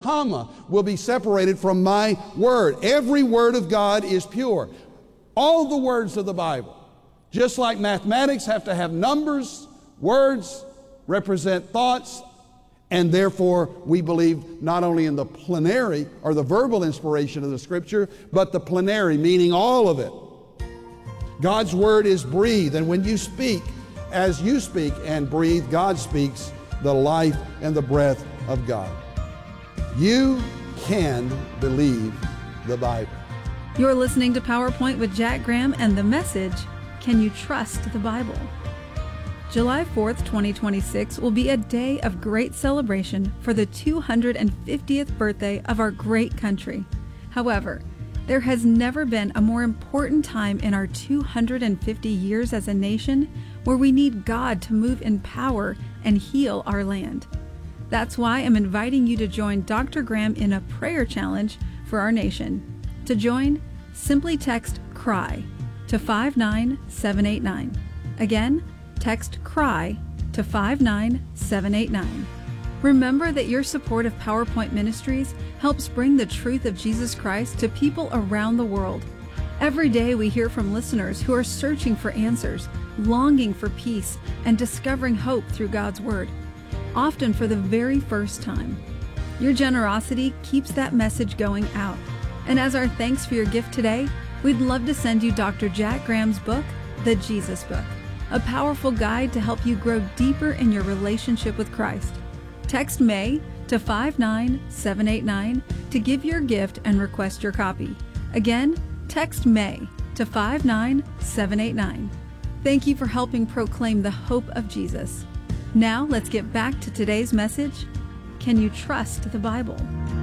comma will be separated from my word. Every word of God is pure. All the words of the Bible, just like mathematics have to have numbers, words represent thoughts, and therefore we believe not only in the plenary or the verbal inspiration of the Scripture, but the plenary, meaning all of it. God's word is breathed, and when you speak, as you speak and breathe, God speaks the life and the breath of God. You can believe the Bible. You're listening to PowerPoint with Jack Graham and the message, Can You Trust the Bible? July 4th, 2026 will be a day of great celebration for the 250th birthday of our great country. However, there has never been a more important time in our 250 years as a nation where we need God to move in power and heal our land. That's why I'm inviting you to join Dr. Graham in a prayer challenge for our nation. To join, simply text CRY to 59789. Again, text CRY to 59789. Remember that your support of PowerPoint Ministries helps bring the truth of Jesus Christ to people around the world. Every day we hear from listeners who are searching for answers, longing for peace, and discovering hope through God's Word, often for the very first time. Your generosity keeps that message going out. And as our thanks for your gift today, we'd love to send you Dr. Jack Graham's book, The Jesus Book, a powerful guide to help you grow deeper in your relationship with Christ. Text May to 59789 to give your gift and request your copy. Again, text May to 59789. Thank you for helping proclaim the hope of Jesus. Now let's get back to today's message. Can you trust the Bible?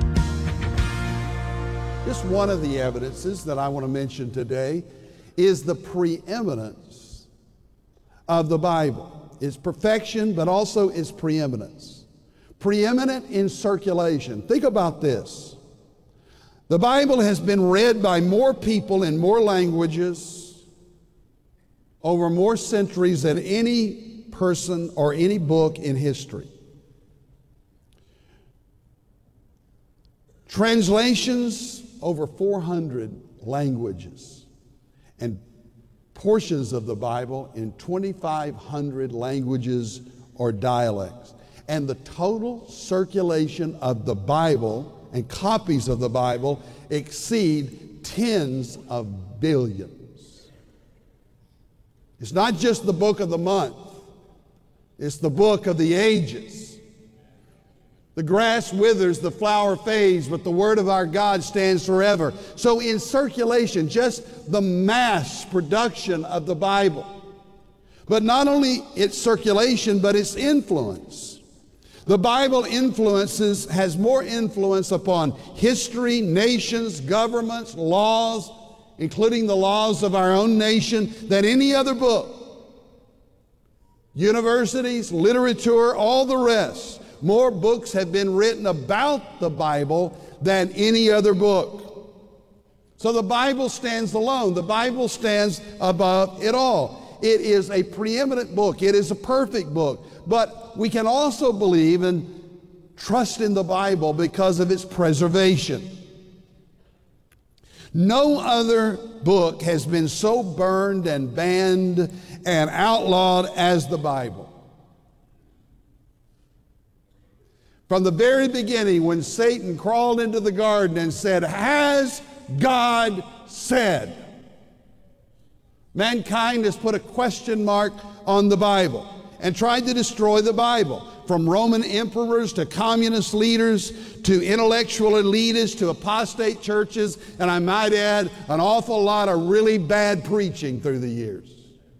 Just one of the evidences that I want to mention today is the preeminence of the Bible. Its perfection, but also its preeminence. Preeminent in circulation. Think about this. The Bible has been read by more people in more languages over more centuries than any person or any book in history. Translations over 400 languages, and portions of the Bible in 2,500 languages or dialects. And the total circulation of the Bible and copies of the Bible exceed tens of billions. It's not just the book of the month. It's the book of the ages. The grass withers, the flower fades, but the word of our God stands forever. So in circulation, just the mass production of the Bible. But not only its circulation, but its influence. The Bible has more influence upon history, nations, governments, laws, including the laws of our own nation, than any other book. Universities, literature, all the rest. More books have been written about the Bible than any other book. So the Bible stands alone. The Bible stands above it all. It is a preeminent book. It is a perfect book. But we can also believe and trust in the Bible because of its preservation. No other book has been so burned and banned and outlawed as the Bible. From the very beginning, when Satan crawled into the garden and said, "Has God said?" Mankind has put a question mark on the Bible and tried to destroy the Bible. From Roman emperors to communist leaders to intellectual elitists to apostate churches, and I might add, an awful lot of really bad preaching through the years.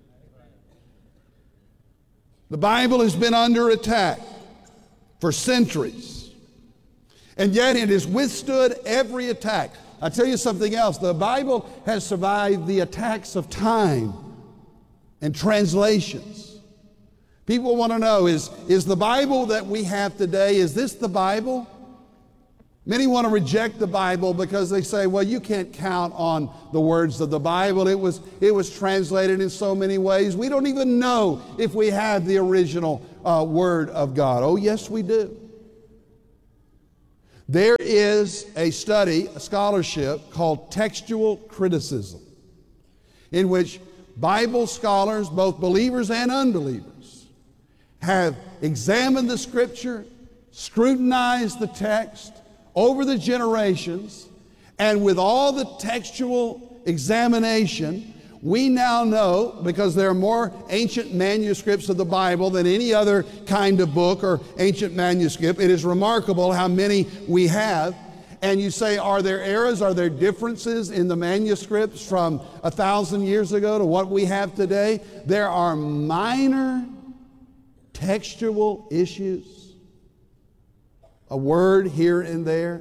The Bible has been under attack for centuries, and yet it has withstood every attack. I'll tell you something else. The Bible has survived the attacks of time and translations. People want to know, is the Bible that we have today, is this the Bible? Many want to reject the Bible because they say, well, you can't count on the words of the Bible. It was translated in so many ways. We don't even know if we have the original Word of God. Oh, yes, we do. There is a study, a scholarship called textual criticism, in which Bible scholars, both believers and unbelievers, have examined the Scripture, scrutinized the text over the generations, and with all the textual examination, we now know, because there are more ancient manuscripts of the Bible than any other kind of book or ancient manuscript. It is remarkable how many we have. And you say, are there errors? Are there differences in the manuscripts from 1,000 years ago to what we have today? There are minor textual issues, a word here and there.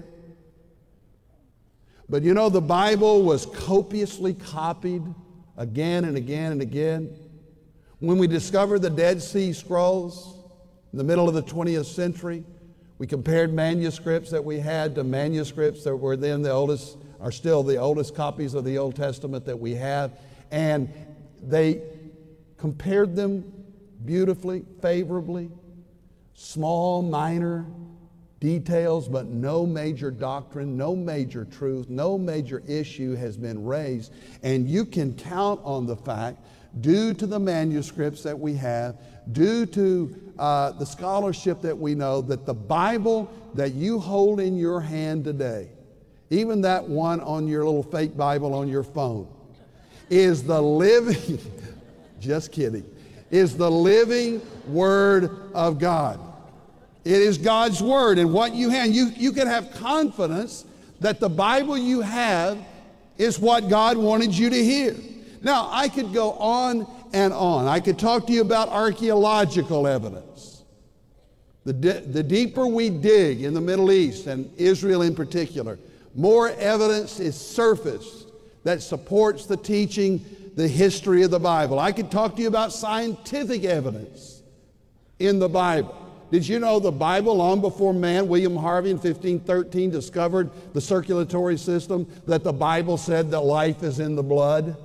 But you know, the Bible was copiously copied again and again and again. When we discovered the Dead Sea Scrolls in the middle of the 20th century, we compared manuscripts that we had to manuscripts that were then are still the oldest copies of the Old Testament that we have. And they compared them beautifully, favorably, small, minor details, but no major doctrine, no major truth, no major issue has been raised. And you can count on the fact, due to the manuscripts that we have, due to the scholarship that we know, that the Bible that you hold in your hand today, even that one on your little fake Bible on your phone, is the living, just kidding, is the living Word of God. It is God's Word, and what you have, you can have confidence that the Bible you have is what God wanted you to hear. Now, I could go on and on. I could talk to you about archaeological evidence. The deeper we dig in the Middle East, and Israel in particular, more evidence is surfaced that supports the teaching, the history of the Bible. I could talk to you about scientific evidence in the Bible. Did you know the Bible, long before man, William Harvey in 1513 discovered the circulatory system, that the Bible said that life is in the blood?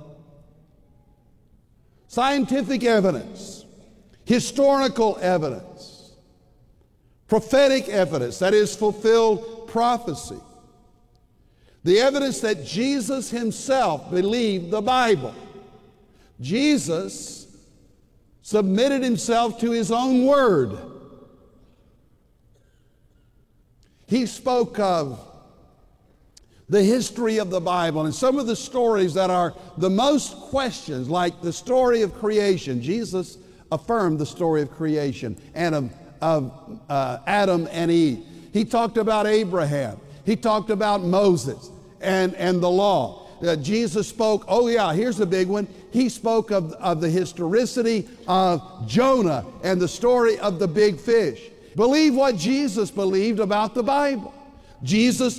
Scientific evidence, historical evidence, prophetic evidence, that is fulfilled prophecy. The evidence that Jesus himself believed the Bible. Jesus submitted himself to his own word. He spoke of the history of the Bible and some of the stories that are the most questioned, like the story of creation. Jesus affirmed the story of creation and of Adam and Eve. He talked about Abraham. He talked about Moses and the law. Jesus spoke, here's a big one. He spoke of the historicity of Jonah and the story of the big fish. Believe what Jesus believed about the Bible. Jesus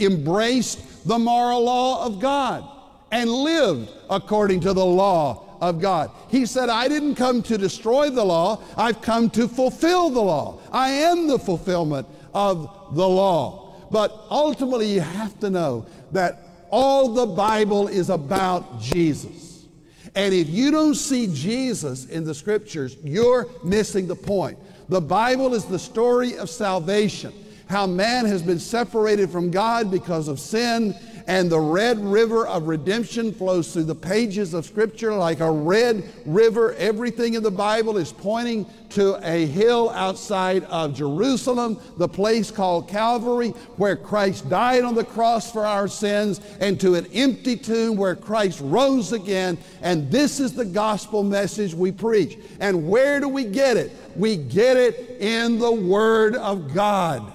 embraced the moral law of God and lived according to the law of God. He said, I didn't come to destroy the law, I've come to fulfill the law. I am the fulfillment of the law. But ultimately you have to know that all the Bible is about Jesus. And if you don't see Jesus in the Scriptures, you're missing the point. The Bible is the story of salvation, how man has been separated from God because of sin, and the red river of redemption flows through the pages of Scripture like a red river. Everything in the Bible is pointing to a hill outside of Jerusalem, the place called Calvary, where Christ died on the cross for our sins, and to an empty tomb where Christ rose again. And this is the gospel message we preach. And where do we get it? We get it in the Word of God.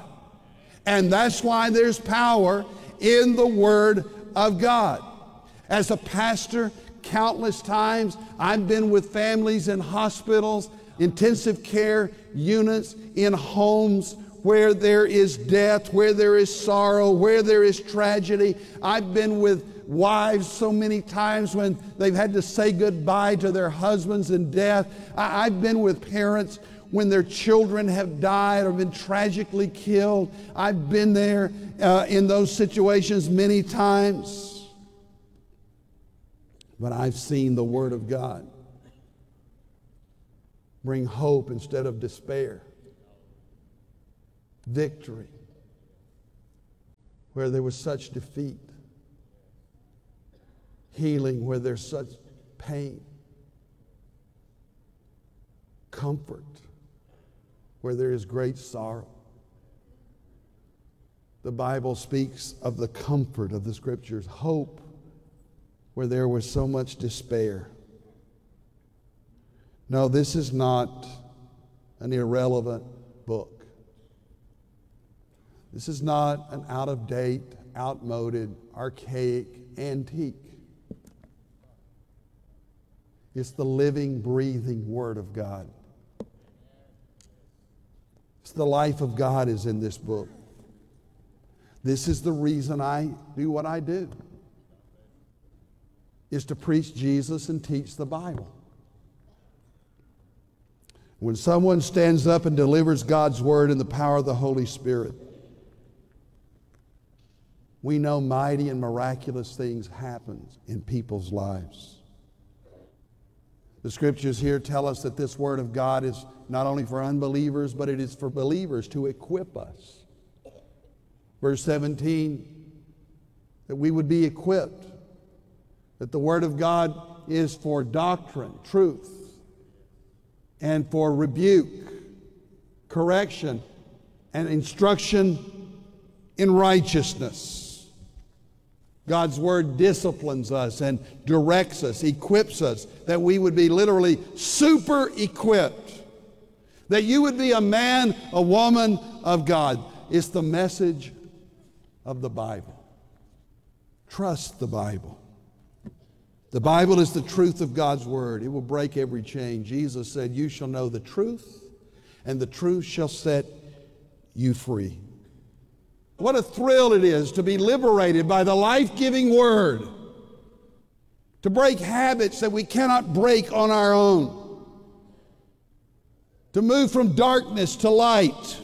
And that's why there's power in the Word of God. As a pastor, countless times I've been with families in hospitals, intensive care units, in homes where there is death, where there is sorrow, where there is tragedy. I've been with wives so many times when they've had to say goodbye to their husbands in death. I've been with parents when their children have died or been tragically killed. I've been there in those situations many times. But I've seen the Word of God bring hope instead of despair, victory, where there was such defeat, healing where there's such pain, comfort where there is great sorrow. The Bible speaks of the comfort of the Scriptures, hope where there was so much despair. No, this is not an irrelevant book. This is not an out-of-date, outmoded, archaic, antique. It's the living, breathing Word of God. It's the life of God is in this book. This is the reason I do what I do, is to preach Jesus and teach the Bible. When someone stands up and delivers God's Word in the power of the Holy Spirit, we know mighty and miraculous things happen in people's lives. The Scriptures here tell us that this Word of God is not only for unbelievers, but it is for believers to equip us. Verse 17, that we would be equipped, that the Word of God is for doctrine, truth, and for rebuke, correction, and instruction in righteousness. God's Word disciplines us and directs us, equips us, that we would be literally super equipped, that you would be a man, a woman of God. It's the message of the Bible. Trust the Bible. The Bible is the truth of God's Word. It will break every chain. Jesus said, "You shall know the truth, and the truth shall set you free." What a thrill it is to be liberated by the life-giving Word, to break habits that we cannot break on our own, to move from darkness to light,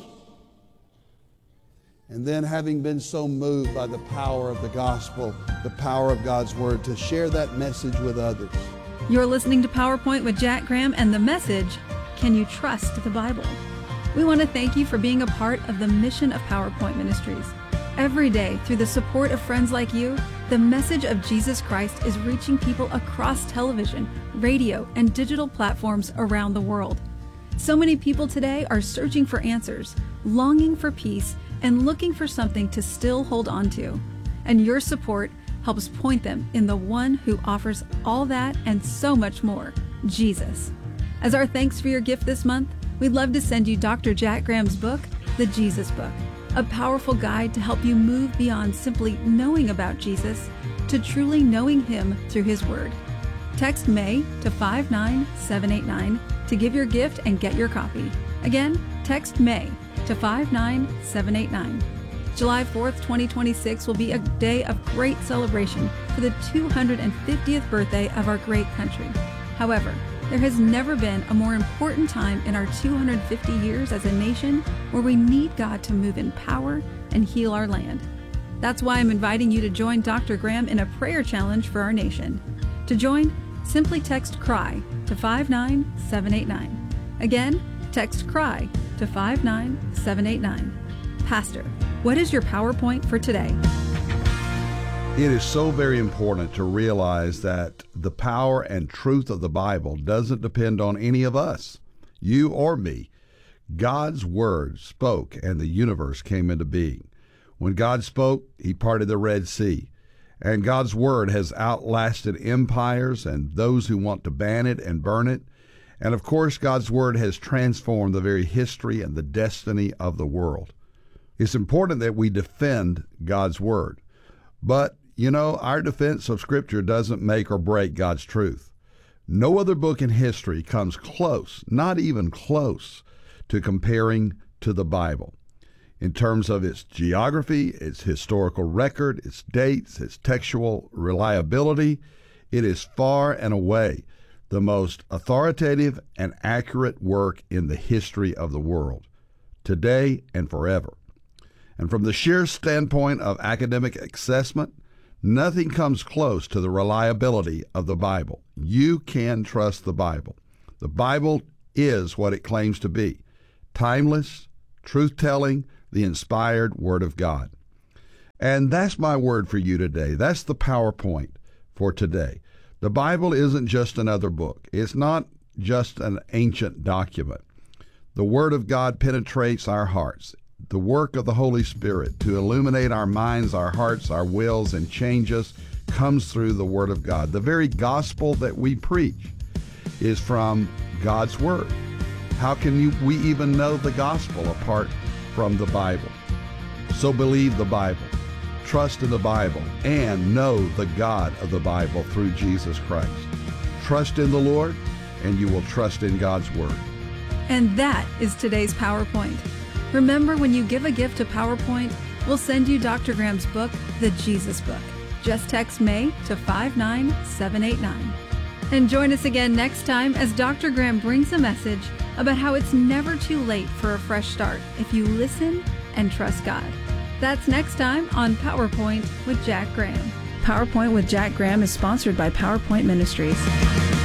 and then having been so moved by the power of the gospel, the power of God's Word, to share that message with others. You're listening to PowerPoint with Jack Graham and the message, Can You Trust the Bible? We want to thank you for being a part of the mission of PowerPoint Ministries. Every day, through the support of friends like you, the message of Jesus Christ is reaching people across television, radio, and digital platforms around the world. So many people today are searching for answers, longing for peace, and looking for something to still hold on to. And your support helps point them in the one who offers all that and so much more, Jesus. As our thanks for your gift this month, we'd love to send you Dr. Jack Graham's book, The Jesus Book, a powerful guide to help you move beyond simply knowing about Jesus to truly knowing Him through His Word. Text May to 59789 to give your gift and get your copy. Again, text May to 59789. July 4th, 2026 will be a day of great celebration for the 250th birthday of our great country. However, there has never been a more important time in our 250 years as a nation where we need God to move in power and heal our land. That's why I'm inviting you to join Dr. Graham in a prayer challenge for our nation. To join, simply text CRY to 59789. Again, text CRY to 59789. Pastor, what is your PowerPoint for today? It is so very important to realize that the power and truth of the Bible doesn't depend on any of us, you or me. God's Word spoke and the universe came into being. When God spoke, He parted the Red Sea. And God's Word has outlasted empires and those who want to ban it and burn it. And of course, God's Word has transformed the very history and the destiny of the world. It's important that we defend God's Word. But, our defense of Scripture doesn't make or break God's truth. No other book in history comes close, not even close, to comparing to the Bible. In terms of its geography, its historical record, its dates, its textual reliability, it is far and away the most authoritative and accurate work in the history of the world, today and forever. And from the sheer standpoint of academic assessment, nothing comes close to the reliability of the Bible. You can trust the Bible. The Bible is what it claims to be: timeless, truth-telling, the inspired Word of God. And that's my word for you today. That's the PowerPoint for today. The Bible isn't just another book. It's not just an ancient document. The Word of God penetrates our hearts. The work of the Holy Spirit to illuminate our minds, our hearts, our wills, and change us comes through the Word of God. The very gospel that we preach is from God's Word. How can we even know the gospel apart from the Bible? So believe the Bible, trust in the Bible, and know the God of the Bible through Jesus Christ. Trust in the Lord, and you will trust in God's Word. And that is today's PowerPoint. Remember, when you give a gift to PowerPoint, we'll send you Dr. Graham's book, The Jesus Book. Just text May to 59789. And join us again next time as Dr. Graham brings a message about how it's never too late for a fresh start if you listen and trust God. That's next time on PowerPoint with Jack Graham. PowerPoint with Jack Graham is sponsored by PowerPoint Ministries.